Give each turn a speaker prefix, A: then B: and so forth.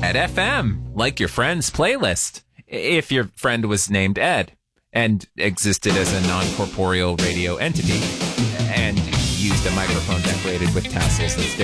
A: Ed FM, like your friend's playlist. If your friend was named Ed and existed as a non-corporeal radio entity and used a microphone decorated with tassels and stickers.